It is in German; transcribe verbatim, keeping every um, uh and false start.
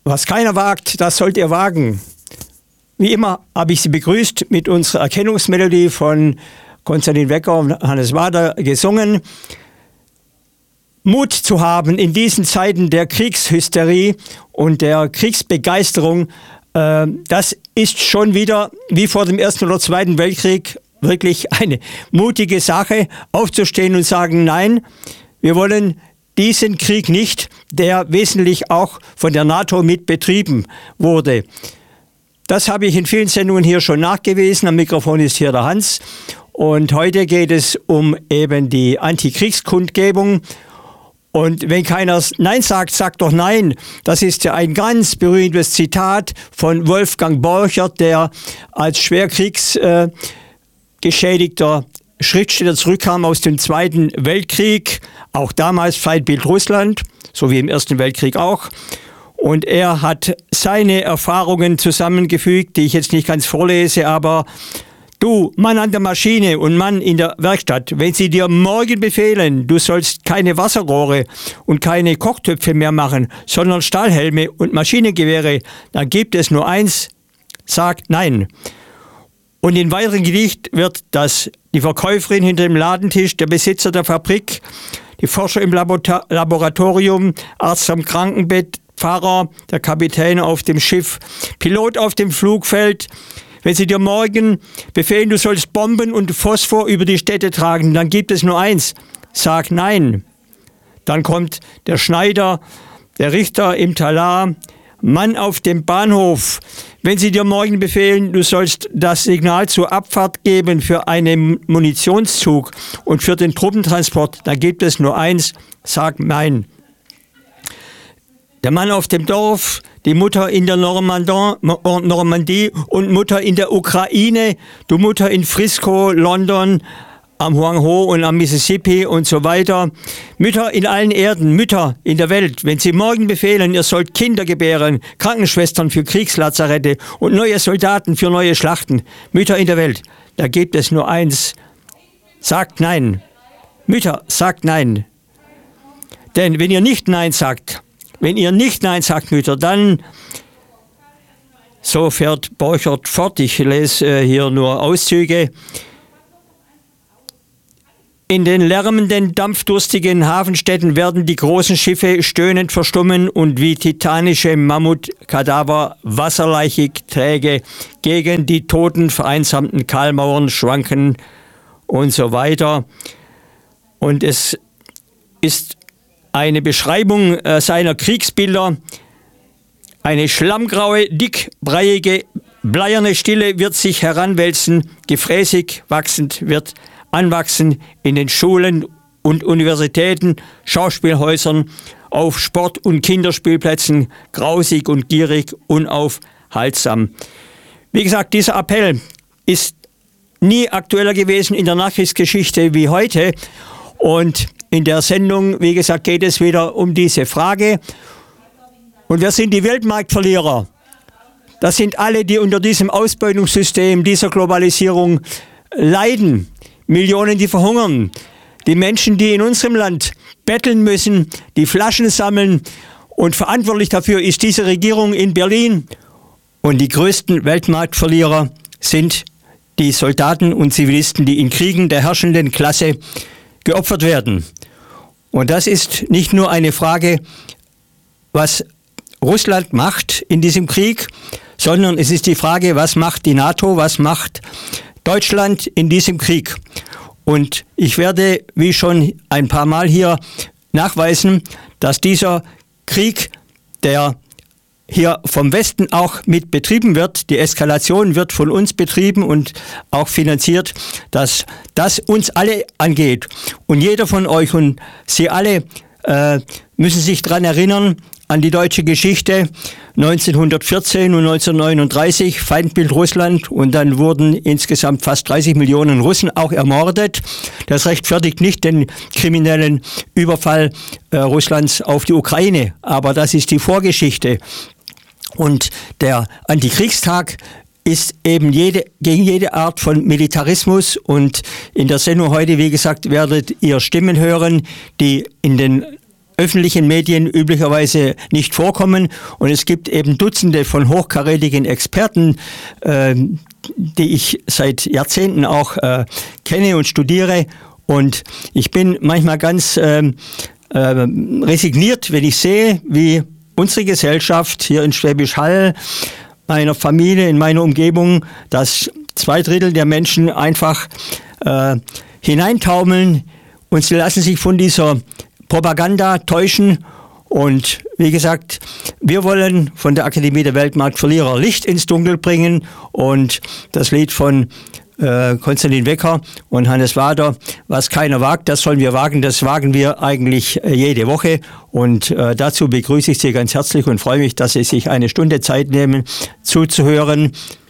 Was keiner wagt, das sollt ihr wagen. Wie immer habe ich Sie begrüßt mit unserer Erkennungsmelodie von Konstantin Wecker und Hannes Wader gesungen. Mut zu haben in diesen Zeiten der Kriegshysterie und der Kriegsbegeisterung, äh, das ist schon wieder, wie vor dem Ersten oder Zweiten Weltkrieg, wirklich eine mutige Sache, aufzustehen und sagen, nein, wir wollen diesen Krieg nicht, der wesentlich auch von der NATO mit betrieben wurde. Das habe ich in vielen Sendungen hier schon nachgewiesen. Am Mikrofon ist hier der Hans. Und heute geht es um eben die Antikriegskundgebung. Und wenn keiner Nein sagt, sagt doch Nein. Das ist ja ein ganz berühmtes Zitat von Wolfgang Borchert, der als schwerkriegsgeschädigter Schriftsteller zurückkam aus dem Zweiten Weltkrieg, auch damals Feindbild Russland, so wie im Ersten Weltkrieg auch. Und er hat seine Erfahrungen zusammengefügt, die ich jetzt nicht ganz vorlese, aber du, Mann an der Maschine und Mann in der Werkstatt, wenn sie dir morgen befehlen, du sollst keine Wasserrohre und keine Kochtöpfe mehr machen, sondern Stahlhelme und Maschinengewehre, dann gibt es nur eins, sag Nein. Und in weiteren Gedicht wird das die Verkäuferin hinter dem Ladentisch, der Besitzer der Fabrik, die Forscher im Labor- Laboratorium, Arzt am Krankenbett, Pfarrer, der Kapitän auf dem Schiff, Pilot auf dem Flugfeld. Wenn sie dir morgen befehlen, du sollst Bomben und Phosphor über die Städte tragen, dann gibt es nur eins, sag Nein. Dann kommt der Schneider, der Richter im Talar, Mann auf dem Bahnhof. Wenn sie dir morgen befehlen, du sollst das Signal zur Abfahrt geben für einen Munitionszug und für den Truppentransport, dann gibt es nur eins, sag Nein. Der Mann auf dem Dorf, die Mutter in der Normandie und Mutter in der Ukraine, du Mutter in Frisco, London, am Hoang Ho und am Mississippi und so weiter. Mütter in allen Erden, Mütter in der Welt, wenn sie morgen befehlen, ihr sollt Kinder gebären, Krankenschwestern für Kriegslazarette und neue Soldaten für neue Schlachten. Mütter in der Welt, da gibt es nur eins, sagt Nein. Mütter, sagt Nein. Denn wenn ihr nicht Nein sagt, wenn ihr nicht Nein sagt, Mütter, dann, so fährt Borchert fort, ich lese äh, hier nur Auszüge, in den lärmenden, dampfdurstigen Hafenstädten werden die großen Schiffe stöhnend verstummen und wie titanische Mammutkadaver wasserleichig träge gegen die toten, vereinsamten Kahlmauern schwanken und so weiter. Und es ist eine Beschreibung äh, seiner Kriegsbilder. Eine schlammgraue, dickbreiige, bleierne Stille wird sich heranwälzen, gefräßig wachsend wird anwachsen in den Schulen und Universitäten, Schauspielhäusern, auf Sport- und Kinderspielplätzen, grausig und gierig, unaufhaltsam. Wie gesagt, dieser Appell ist nie aktueller gewesen in der Nachkriegsgeschichte wie heute. Und in der Sendung, wie gesagt, geht es wieder um diese Frage. Und wer sind die Weltmarktverlierer? Das sind alle, die unter diesem Ausbeutungssystem, dieser Globalisierung leiden. Millionen, die verhungern. Die Menschen, die in unserem Land betteln müssen, die Flaschen sammeln. Und verantwortlich dafür ist diese Regierung in Berlin. Und die größten Weltmarktverlierer sind die Soldaten und Zivilisten, die in Kriegen der herrschenden Klasse geopfert werden. Und das ist nicht nur eine Frage, was Russland macht in diesem Krieg, sondern es ist die Frage, was macht die NATO, was macht Deutschland in diesem Krieg. Und ich werde, wie schon ein paar Mal hier, nachweisen, dass dieser Krieg, der hier vom Westen auch mit betrieben wird, die Eskalation wird von uns betrieben und auch finanziert, dass das uns alle angeht. Und jeder von euch und Sie alle äh, müssen sich daran erinnern, an die deutsche Geschichte neunzehnhundertvierzehn und neunzehnhundertneununddreißig, Feindbild Russland, und dann wurden insgesamt fast dreißig Millionen Russen auch ermordet. Das rechtfertigt nicht den kriminellen Überfall äh, Russlands auf die Ukraine, aber das ist die Vorgeschichte. Und der Antikriegstag ist eben jede, gegen jede Art von Militarismus, und in der Sendung heute, wie gesagt, werdet ihr Stimmen hören, die in den öffentlichen Medien üblicherweise nicht vorkommen. Und es gibt eben Dutzende von hochkarätigen Experten, äh, die ich seit Jahrzehnten auch äh, kenne und studiere. Und ich bin manchmal ganz äh, äh, resigniert, wenn ich sehe, wie unsere Gesellschaft hier in Schwäbisch Hall, meiner Familie, in meiner Umgebung, dass zwei Drittel der Menschen einfach äh, hineintaumeln und sie lassen sich von dieser Propaganda täuschen. Und wie gesagt, wir wollen von der Akademie der Weltmarktverlierer Licht ins Dunkel bringen. Und das Lied von äh, Konstantin Wecker und Hannes Wader, was keiner wagt, das sollen wir wagen. Das wagen wir eigentlich äh, jede Woche. Und äh, dazu begrüße ich Sie ganz herzlich und freue mich, dass Sie sich eine Stunde Zeit nehmen, zuzuhören.